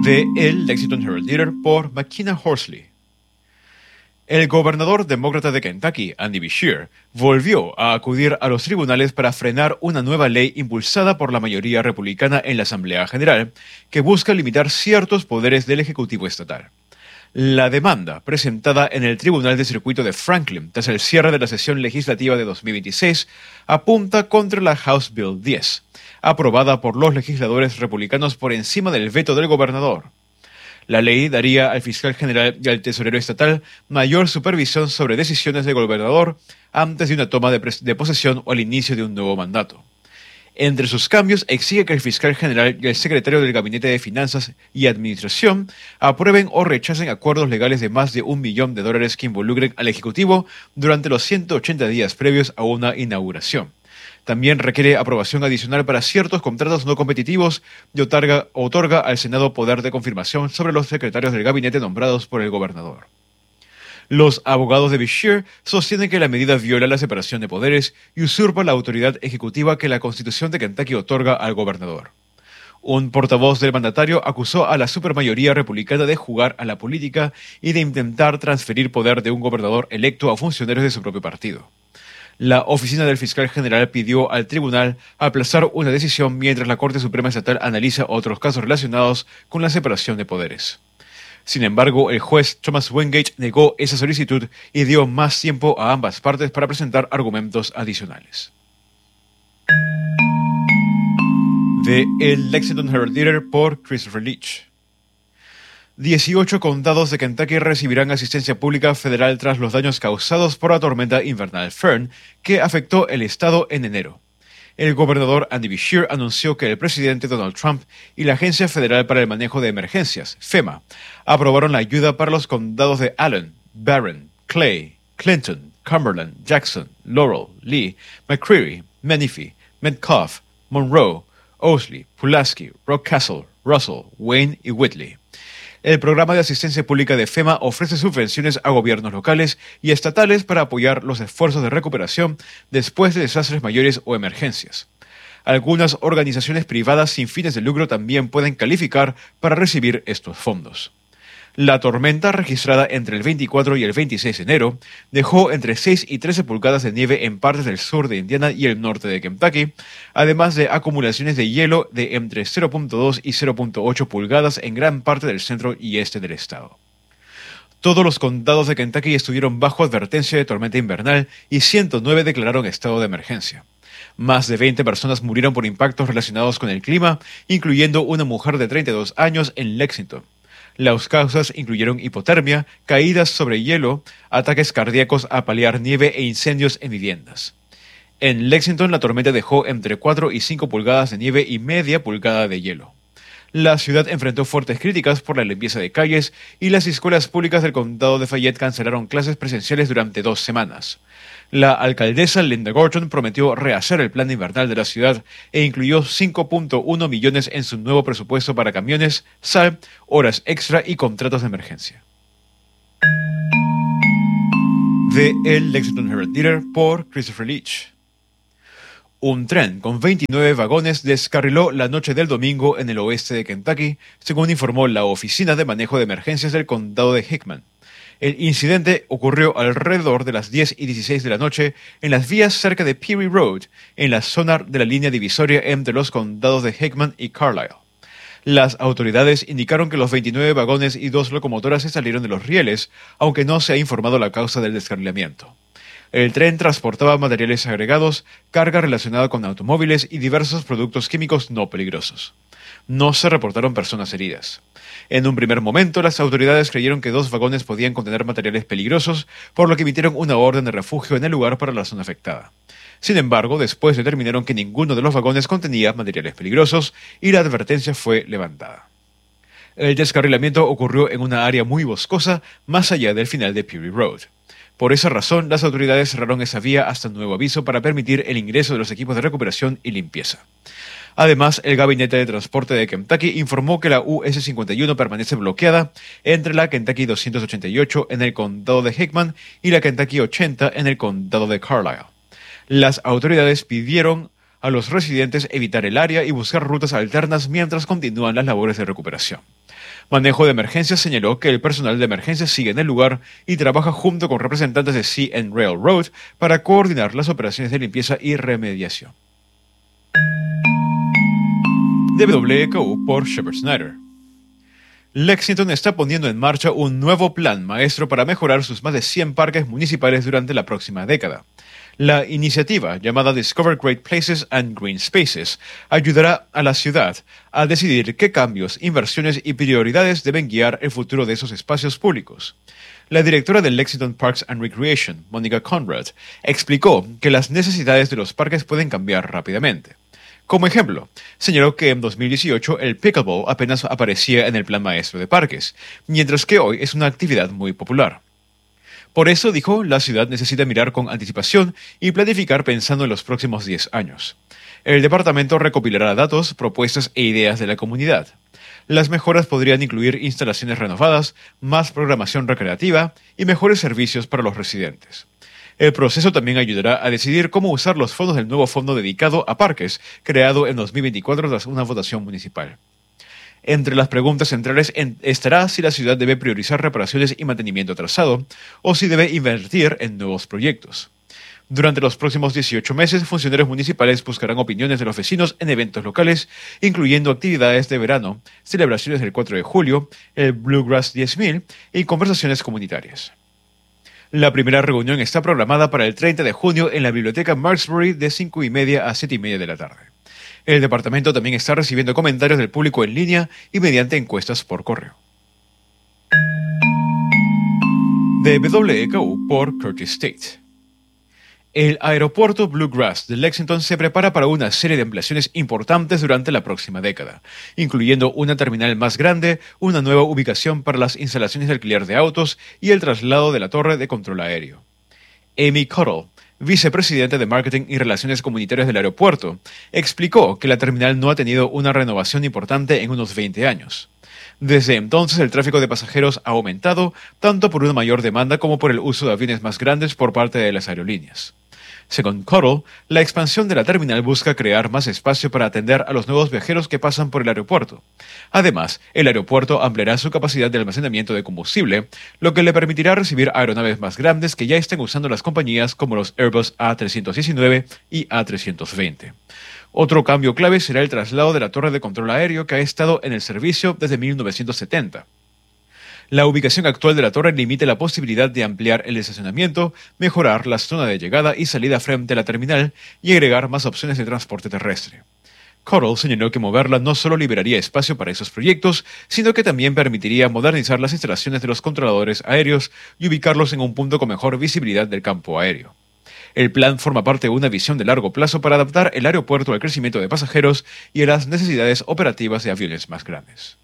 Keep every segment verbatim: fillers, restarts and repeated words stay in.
de El Lexington Herald Leader por McKenna Horsley. El gobernador demócrata de Kentucky, Andy Beshear, volvió a acudir a los tribunales para frenar una nueva ley impulsada por la mayoría republicana en la Asamblea General que busca limitar ciertos poderes del Ejecutivo estatal. La demanda, presentada en el Tribunal de Circuito de Franklin tras el cierre de la sesión legislativa de dos mil veintiséis, apunta contra la House Bill diez, aprobada por los legisladores republicanos por encima del veto del gobernador. La ley daría al fiscal general y al tesorero estatal mayor supervisión sobre decisiones del gobernador antes de una toma de, de posesión o al inicio de un nuevo mandato. Entre sus cambios, exige que el fiscal general y el secretario del Gabinete de Finanzas y Administración aprueben o rechacen acuerdos legales de más de un millón de dólares que involucren al Ejecutivo durante los ciento ochenta días previos a una inauguración. También requiere aprobación adicional para ciertos contratos no competitivos y otorga, otorga al Senado poder de confirmación sobre los secretarios del gabinete nombrados por el gobernador. Los abogados de Beshear sostienen que la medida viola la separación de poderes y usurpa la autoridad ejecutiva que la Constitución de Kentucky otorga al gobernador. Un portavoz del mandatario acusó a la supermayoría republicana de jugar a la política y de intentar transferir poder de un gobernador electo a funcionarios de su propio partido. La oficina del fiscal general pidió al tribunal aplazar una decisión mientras la Corte Suprema Estatal analiza otros casos relacionados con la separación de poderes. Sin embargo, el juez Thomas Wingate negó esa solicitud y dio más tiempo a ambas partes para presentar argumentos adicionales. De El Lexington Herald Leader por Christopher Leach. dieciocho condados de Kentucky recibirán asistencia pública federal tras los daños causados por la tormenta invernal Fern, que afectó el estado en enero. El gobernador Andy Beshear anunció que el presidente Donald Trump y la Agencia Federal para el Manejo de Emergencias, FEMA, aprobaron la ayuda para los condados de Allen, Barron, Clay, Clinton, Cumberland, Jackson, Laurel, Lee, McCreary, Menifee, Metcalfe, Monroe, Owsley, Pulaski, Rockcastle, Russell, Wayne y Whitley. El programa de asistencia pública de FEMA ofrece subvenciones a gobiernos locales y estatales para apoyar los esfuerzos de recuperación después de desastres mayores o emergencias. Algunas organizaciones privadas sin fines de lucro también pueden calificar para recibir estos fondos. La tormenta, registrada entre el veinticuatro y el veintiséis de enero, dejó entre seis y trece pulgadas de nieve en partes del sur de Indiana y el norte de Kentucky, además de acumulaciones de hielo de entre cero punto dos y cero punto ocho pulgadas en gran parte del centro y este del estado. Todos los condados de Kentucky estuvieron bajo advertencia de tormenta invernal y ciento nueve declararon estado de emergencia. Más de veinte personas murieron por impactos relacionados con el clima, incluyendo una mujer de treinta y dos años en Lexington. Las causas incluyeron hipotermia, caídas sobre hielo, ataques cardíacos a paliar nieve e incendios en viviendas. En Lexington, la tormenta dejó entre cuatro y cinco pulgadas de nieve y media pulgada de hielo. La ciudad enfrentó fuertes críticas por la limpieza de calles y las escuelas públicas del condado de Fayette cancelaron clases presenciales durante dos semanas. La alcaldesa Linda Gorton prometió rehacer el plan invernal de la ciudad e incluyó cinco punto uno millones en su nuevo presupuesto para camiones, sal, horas extra y contratos de emergencia. De El Lexington Herald Leader por Christopher Leach. Un tren con veintinueve vagones descarriló la noche del domingo en el oeste de Kentucky, según informó la Oficina de Manejo de Emergencias del Condado de Hickman. El incidente ocurrió alrededor de las diez y dieciséis de la noche en las vías cerca de Peary Road, en la zona de la línea divisoria entre los condados de Hickman y Carlisle. Las autoridades indicaron que los veintinueve vagones y dos locomotoras se salieron de los rieles, aunque no se ha informado la causa del descarrilamiento. El tren transportaba materiales agregados, carga relacionada con automóviles y diversos productos químicos no peligrosos. No se reportaron personas heridas. En un primer momento, las autoridades creyeron que dos vagones podían contener materiales peligrosos, por lo que emitieron una orden de refugio en el lugar para la zona afectada. Sin embargo, después determinaron que ninguno de los vagones contenía materiales peligrosos y la advertencia fue levantada. El descarrilamiento ocurrió en una área muy boscosa, más allá del final de Peary Road. Por esa razón, las autoridades cerraron esa vía hasta nuevo aviso para permitir el ingreso de los equipos de recuperación y limpieza. Además, el Gabinete de Transporte de Kentucky informó que la U S cincuenta y uno permanece bloqueada entre la Kentucky doscientos ochenta y ocho en el condado de Hickman y la Kentucky ochenta en el condado de Carlisle. Las autoridades pidieron a los residentes evitar el área y buscar rutas alternas mientras continúan las labores de recuperación. Manejo de Emergencias señaló que el personal de emergencias sigue en el lugar y trabaja junto con representantes de C N Railroad para coordinar las operaciones de limpieza y remediación. W K U por Shepard Snyder. Lexington está poniendo en marcha un nuevo plan maestro para mejorar sus más de cien parques municipales durante la próxima década. La iniciativa, llamada Discover Great Places and Green Spaces, ayudará a la ciudad a decidir qué cambios, inversiones y prioridades deben guiar el futuro de esos espacios públicos. La directora del Lexington Parks and Recreation, Monica Conrad, explicó que las necesidades de los parques pueden cambiar rápidamente. Como ejemplo, señaló que en dos mil dieciocho el pickleball apenas aparecía en el plan maestro de parques, mientras que hoy es una actividad muy popular. Por eso, dijo, la ciudad necesita mirar con anticipación y planificar pensando en los próximos diez años. El departamento recopilará datos, propuestas e ideas de la comunidad. Las mejoras podrían incluir instalaciones renovadas, más programación recreativa y mejores servicios para los residentes. El proceso también ayudará a decidir cómo usar los fondos del nuevo fondo dedicado a parques, creado en dos mil veinticuatro tras una votación municipal. Entre las preguntas centrales estará si la ciudad debe priorizar reparaciones y mantenimiento atrasado, o si debe invertir en nuevos proyectos. Durante los próximos dieciocho meses, funcionarios municipales buscarán opiniones de los vecinos en eventos locales, incluyendo actividades de verano, celebraciones del cuatro de julio, el Bluegrass diez mil y conversaciones comunitarias. La primera reunión está programada para el treinta de junio en la biblioteca Marksbury de cinco y media a siete y media de la tarde. El departamento también está recibiendo comentarios del público en línea y mediante encuestas por correo. De W K U por Curtis State. El aeropuerto Bluegrass de Lexington se prepara para una serie de ampliaciones importantes durante la próxima década, incluyendo una terminal más grande, una nueva ubicación para las instalaciones de alquiler de autos y el traslado de la torre de control aéreo. Amy Cottle, vicepresidenta de Marketing y Relaciones Comunitarias del aeropuerto, explicó que la terminal no ha tenido una renovación importante en unos veinte años. Desde entonces, el tráfico de pasajeros ha aumentado, tanto por una mayor demanda como por el uso de aviones más grandes por parte de las aerolíneas. Según Cottle, la expansión de la terminal busca crear más espacio para atender a los nuevos viajeros que pasan por el aeropuerto. Además, el aeropuerto ampliará su capacidad de almacenamiento de combustible, lo que le permitirá recibir aeronaves más grandes que ya estén usando las compañías como los Airbus A trescientos diecinueve y A trescientos veinte. Otro cambio clave será el traslado de la torre de control aéreo que ha estado en el servicio desde mil novecientos setenta. La ubicación actual de la torre limita la posibilidad de ampliar el estacionamiento, mejorar la zona de llegada y salida frente a la terminal y agregar más opciones de transporte terrestre. Cottle señaló que moverla no solo liberaría espacio para esos proyectos, sino que también permitiría modernizar las instalaciones de los controladores aéreos y ubicarlos en un punto con mejor visibilidad del campo aéreo. El plan forma parte de una visión de largo plazo para adaptar el aeropuerto al crecimiento de pasajeros y a las necesidades operativas de aviones más grandes.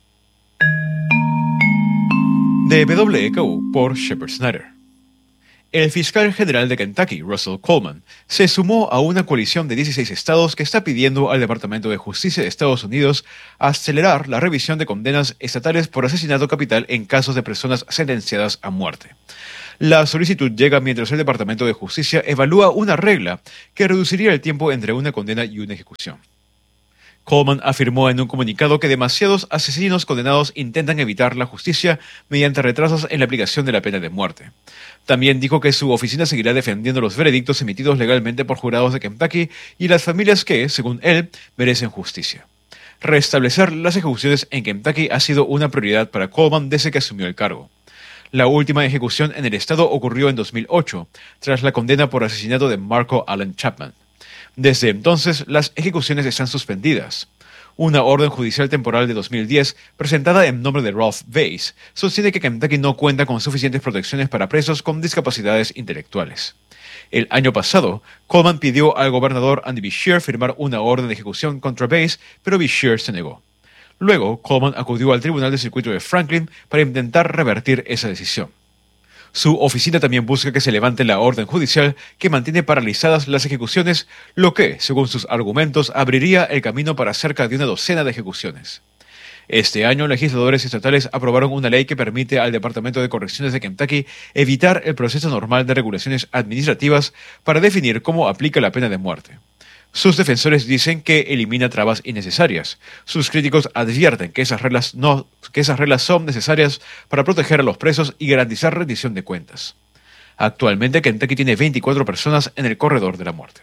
De W K U por Shepard Snyder. El fiscal general de Kentucky, Russell Coleman, se sumó a una coalición de dieciséis estados que está pidiendo al Departamento de Justicia de Estados Unidos acelerar la revisión de condenas estatales por asesinato capital en casos de personas sentenciadas a muerte. La solicitud llega mientras el Departamento de Justicia evalúa una regla que reduciría el tiempo entre una condena y una ejecución. Coleman afirmó en un comunicado que demasiados asesinos condenados intentan evitar la justicia mediante retrasos en la aplicación de la pena de muerte. También dijo que su oficina seguirá defendiendo los veredictos emitidos legalmente por jurados de Kentucky y las familias que, según él, merecen justicia. Restablecer las ejecuciones en Kentucky ha sido una prioridad para Coleman desde que asumió el cargo. La última ejecución en el estado ocurrió en dos mil ocho, tras la condena por asesinato de Marco Allen Chapman. Desde entonces, las ejecuciones están suspendidas. Una orden judicial temporal de dos mil diez, presentada en nombre de Ralph Bass, sostiene que Kentucky no cuenta con suficientes protecciones para presos con discapacidades intelectuales. El año pasado, Coleman pidió al gobernador Andy Beshear firmar una orden de ejecución contra Bass, pero Beshear se negó. Luego, Coleman acudió al Tribunal de Circuito de Franklin para intentar revertir esa decisión. Su oficina también busca que se levante la orden judicial que mantiene paralizadas las ejecuciones, lo que, según sus argumentos, abriría el camino para cerca de una docena de ejecuciones. Este año, legisladores estatales aprobaron una ley que permite al Departamento de Correcciones de Kentucky evitar el proceso normal de regulaciones administrativas para definir cómo aplica la pena de muerte. Sus defensores dicen que elimina trabas innecesarias. Sus críticos advierten que esas reglas, no, que esas reglas son necesarias para proteger a los presos y garantizar rendición de cuentas. Actualmente, Kentucky tiene veinticuatro personas en el corredor de la muerte.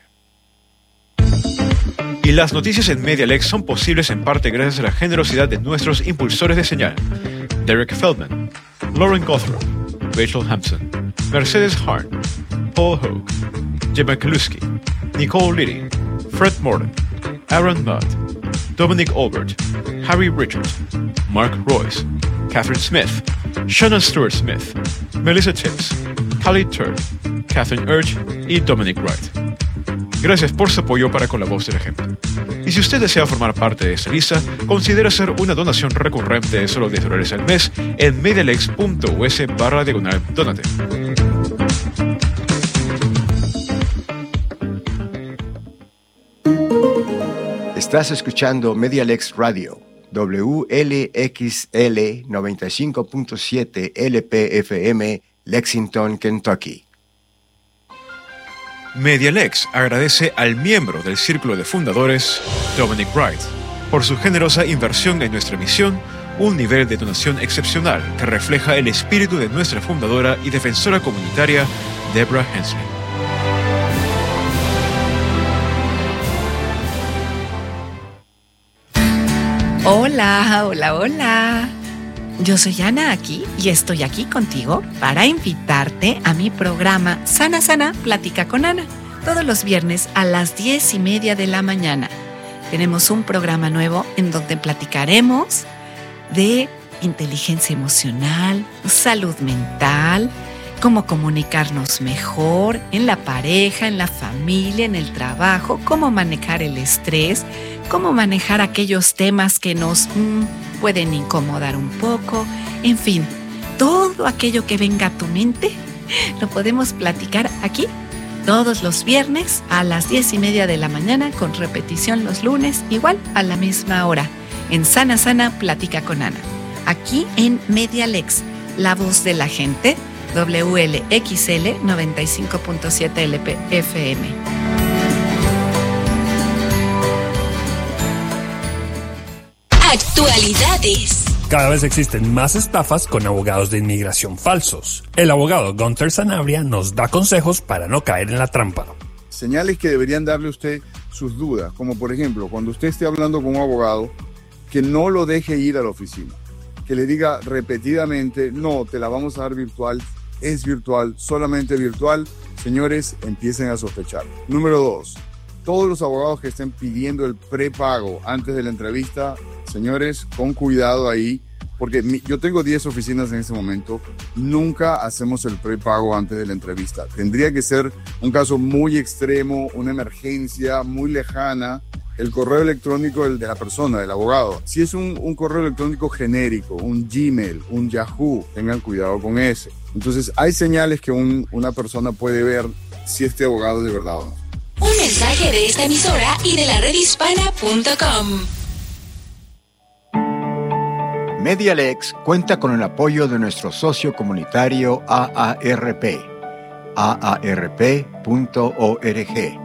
Y las noticias en MediaLex son posibles en parte gracias a la generosidad de nuestros impulsores de señal: Derek Feldman, Lauren Gothrop, Rachel Hampson, Mercedes Harn, Paul Hogue, Gemma Kaluski, Nicole Liddy, Fred Morton, Aaron Mudd, Dominic Albert, Harry Richards, Mark Royce, Catherine Smith, Shannon Stewart Smith, Melissa Tibbs, Callie Turd, Catherine Urge y Dominic Wright. Gracias por su apoyo para con la voz del ejemplo. Y si usted desea formar parte de esta lista, considere hacer una donación recurrente de solo diez dólares al mes en medialex.us barra diagonal donate. Estás escuchando MediaLex Radio, W L X L noventa y cinco punto siete L P F M, Lexington, Kentucky. MediaLex agradece al miembro del Círculo de Fundadores, Dominic Wright, por su generosa inversión en nuestra misión, un nivel de donación excepcional que refleja el espíritu de nuestra fundadora y defensora comunitaria, Deborah Hensley. Hola, hola, hola. Yo soy Ana aquí y estoy aquí contigo para invitarte a mi programa Sana Sana Plática con Ana, todos los viernes a las diez y media de la mañana. Tenemos un programa nuevo en donde platicaremos de inteligencia emocional, salud mental, cómo comunicarnos mejor en la pareja, en la familia, en el trabajo, cómo manejar el estrés, cómo manejar aquellos temas que nos mmm, pueden incomodar un poco. En fin, todo aquello que venga a tu mente lo podemos platicar aquí todos los viernes a las diez y media de la mañana, con repetición los lunes, igual a la misma hora, en Sana Sana Plática con Ana. Aquí en MediaLex, la voz de la gente, W L X L noventa y cinco punto siete L P F M. Actualidades. Cada vez existen más estafas con abogados de inmigración falsos. El abogado Gunther Sanabria nos da consejos para no caer en la trampa. Señales que deberían darle a usted sus dudas, como por ejemplo, cuando usted esté hablando con un abogado, que no lo deje ir a la oficina, que le diga repetidamente: no, te la vamos a dar virtual, es virtual, solamente virtual. Señores, empiecen a sospechar. Número dos, todos los abogados que estén pidiendo el prepago antes de la entrevista, señores, con cuidado ahí, porque mi, yo tengo diez oficinas en este momento, nunca hacemos el prepago antes de la entrevista. Tendría que ser un caso muy extremo, una emergencia muy lejana, el correo electrónico de la persona, del abogado. Si es un, un correo electrónico genérico, un Gmail, un Yahoo, tengan cuidado con ese. Entonces, hay señales que un, una persona puede ver si este abogado es de verdad o no. Un mensaje de esta emisora y de la red hispana punto com. MediaLex cuenta con el apoyo de nuestro socio comunitario A A R P, A A R P punto org.